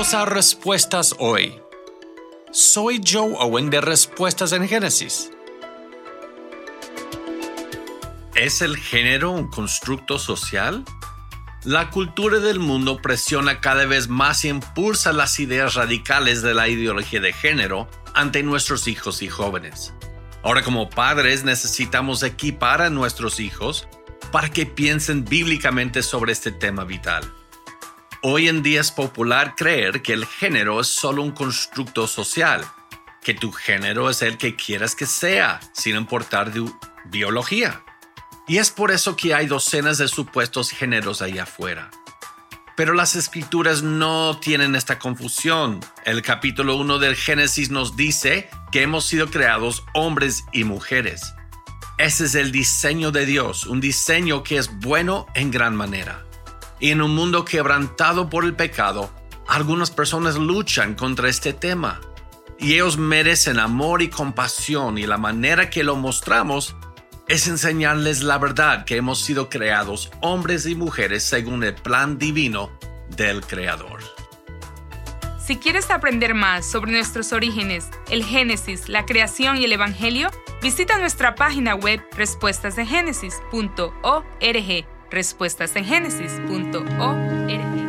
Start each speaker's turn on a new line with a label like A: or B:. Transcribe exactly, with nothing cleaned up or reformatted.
A: Bienvenidos a Respuestas Hoy. Soy Joe Owen de Respuestas en Génesis. ¿Es el género un constructo social? La cultura del mundo presiona cada vez más y impulsa las ideas radicales de la ideología de género ante nuestros hijos y jóvenes. Ahora, como padres, necesitamos equipar a nuestros hijos para que piensen bíblicamente sobre este tema vital. Hoy en día es popular creer que el género es solo un constructo social, que tu género es el que quieras que sea, sin importar tu biología. Y es por eso que hay docenas de supuestos géneros allá afuera. Pero las escrituras no tienen esta confusión. El capítulo uno del Génesis nos dice que hemos sido creados hombres y mujeres. Ese es el diseño de Dios, un diseño que es bueno en gran manera. Y en un mundo quebrantado por el pecado, algunas personas luchan contra este tema. Y ellos merecen amor y compasión, y la manera que lo mostramos es enseñarles la verdad que hemos sido creados hombres y mujeres según el plan divino del Creador.
B: Si quieres aprender más sobre nuestros orígenes, el Génesis, la creación y el Evangelio, visita nuestra página web respuestas en génesis punto org. respuestas en génesis punto org